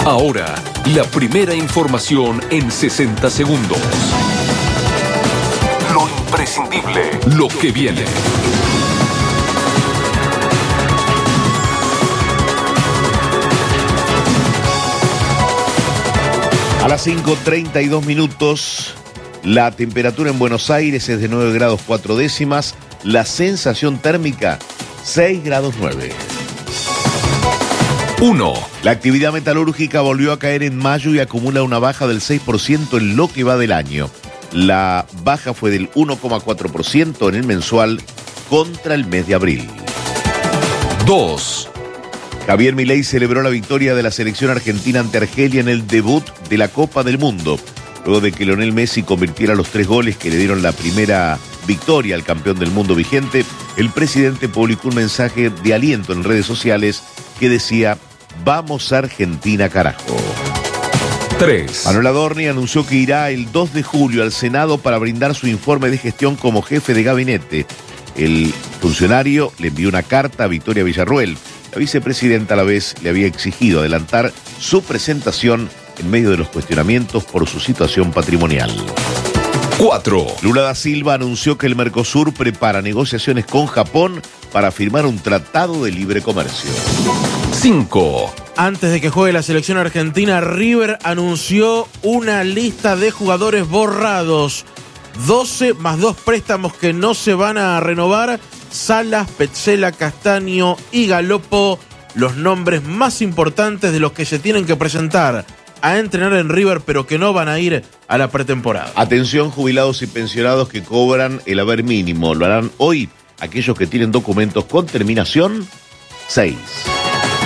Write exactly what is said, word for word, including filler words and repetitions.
Ahora, la primera información en sesenta segundos. Lo imprescindible, lo que viene. A las cinco treinta y dos minutos, la temperatura en Buenos Aires es de nueve grados cuatro décimas, la sensación térmica seis grados nueve. uno. La actividad metalúrgica volvió a caer en mayo y acumula una baja del seis por ciento en lo que va del año. La baja fue del uno coma cuatro por ciento en el mensual contra el mes de abril. dos. Javier Milei celebró la victoria de la selección argentina ante Argelia en el debut de la Copa del Mundo, luego de que Lionel Messi convirtiera los tres goles que le dieron la primera victoria al campeón del mundo vigente. El presidente publicó un mensaje de aliento en redes sociales que decía: "Vamos Argentina, carajo". tres. Manuel Adorni anunció que irá el dos de julio al Senado para brindar su informe de gestión como jefe de gabinete. El funcionario le envió una carta a Victoria Villarruel. La vicepresidenta a la vez le había exigido adelantar su presentación en medio de los cuestionamientos por su situación patrimonial. cuatro. Lula da Silva anunció que el Mercosur prepara negociaciones con Japón para firmar un tratado de libre comercio. cinco. Antes de que juegue la selección argentina, River anunció una lista de jugadores borrados. doce más dos préstamos que no se van a renovar. Salas, Petzela, Castaño y Galopo, los nombres más importantes de los que se tienen que presentar a entrenar en River, pero que no van a ir a la pretemporada. Atención, jubilados y pensionados que cobran el haber mínimo. Lo harán hoy aquellos que tienen documentos con terminación seis.